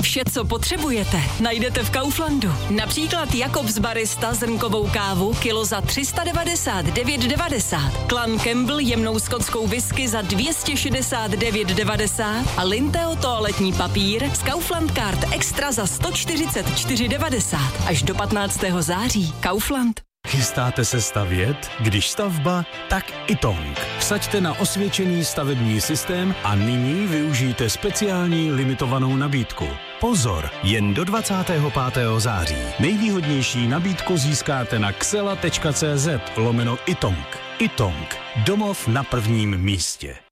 Vše, co potřebujete, najdete v Kauflandu. Například Jakobs Barista zrnkovou kávu kilo za 399,90. Clan Campbell jemnou skotskou whisky za 269,90 a Linteo toaletní papír z Kaufland Card Extra za 144,90. Až do 15. září. Kaufland. Chystáte se stavět? Když stavba, tak Itong. Vsaďte na osvědčený stavební systém a nyní využijte speciální limitovanou nabídku. Pozor, jen do 25. září. Nejvýhodnější nabídku získáte na xela.cz/Itong. Itong. Domov na prvním místě.